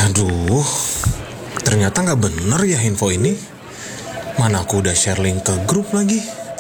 Aduh, ternyata nggak bener ya info ini. Mana aku udah share link ke grup lagi.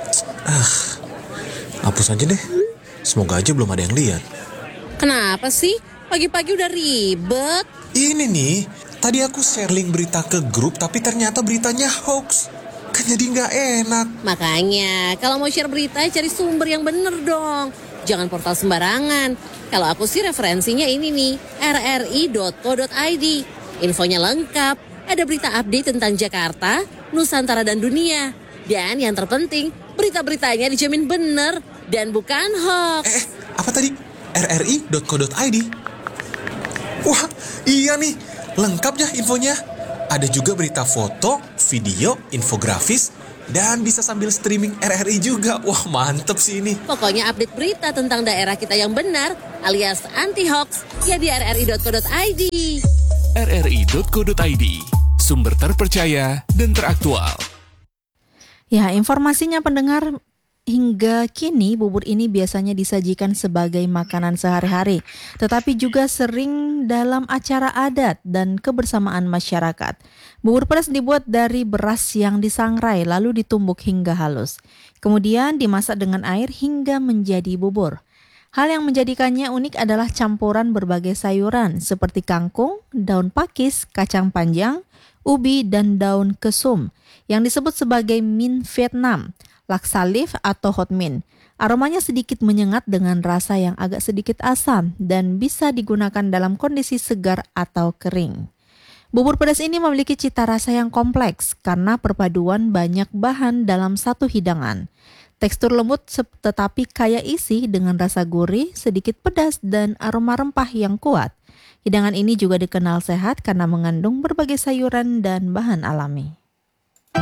Hapus aja deh. Semoga aja belum ada yang lihat. Kenapa sih? Pagi-pagi udah ribet. Ini nih, tadi aku share link berita ke grup tapi ternyata beritanya hoax. Kan jadi nggak enak. Makanya, kalau mau share berita, cari sumber yang bener dong. Jangan portal sembarangan. Kalau aku sih referensinya ini nih, rri.co.id. Infonya lengkap, ada berita update tentang Jakarta, Nusantara dan dunia. Dan yang terpenting, berita-beritanya dijamin bener dan bukan hoax. Apa tadi? rri.co.id? Wah, iya nih, lengkap ya infonya. Ada juga berita foto, video, infografis, dan bisa sambil streaming RRI juga. Wah, mantep sih ini. Pokoknya update berita tentang daerah kita yang benar alias anti-hoax ya di rri.co.id. rri.co.id, sumber terpercaya dan teraktual. Ya, informasinya pendengar, hingga kini bubur ini biasanya disajikan sebagai makanan sehari-hari, tetapi juga sering dalam acara adat dan kebersamaan masyarakat. Bubur pedas dibuat dari beras yang disangrai lalu ditumbuk hingga halus. Kemudian dimasak dengan air hingga menjadi bubur. Hal yang menjadikannya unik adalah campuran berbagai sayuran seperti kangkung, daun pakis, kacang panjang, ubi, dan daun kesum yang disebut sebagai min Vietnam, laksalif atau hot min. Aromanya sedikit menyengat dengan rasa yang agak sedikit asam dan bisa digunakan dalam kondisi segar atau kering. Bubur pedas ini memiliki cita rasa yang kompleks karena perpaduan banyak bahan dalam satu hidangan. Tekstur lembut tetapi kaya isi dengan rasa gurih, sedikit pedas, dan aroma rempah yang kuat. Hidangan ini juga dikenal sehat karena mengandung berbagai sayuran dan bahan alami.